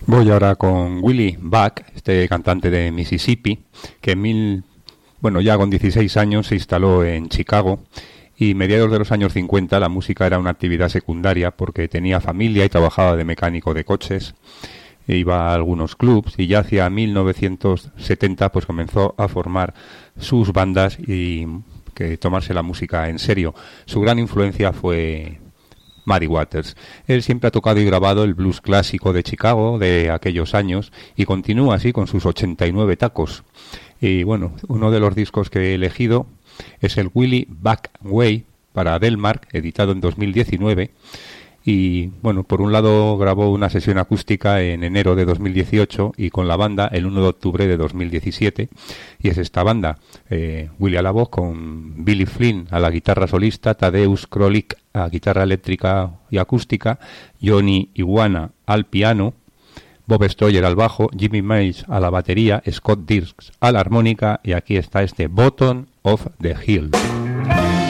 Voy ahora con Willie Buck, este cantante de Mississippi, que ya con 16 años se instaló en Chicago, y mediados de los años 50 la música era una actividad secundaria porque tenía familia y trabajaba de mecánico de coches, e iba a algunos clubs, y ya hacia 1970 pues comenzó a formar sus bandas y que tomarse la música en serio. Su gran influencia fue Muddy Waters. Él siempre ha tocado y grabado el blues clásico de Chicago de aquellos años y continúa así con sus 89 tacos. Y bueno, uno de los discos que he elegido es el Willie Buck Way para Delmark, editado en 2019. Y bueno, por un lado grabó una sesión acústica en enero de 2018 y con la banda el 1 de octubre de 2017, y es esta banda, Willie a la voz, con Billy Flynn a la guitarra solista, Tadeusz Krolik a guitarra eléctrica y acústica, Johnny Iguana al piano, Bob Stoyer al bajo, Jimmy Miles a la batería, Scott Dirks a la armónica, y aquí está este Bottom of the Hill.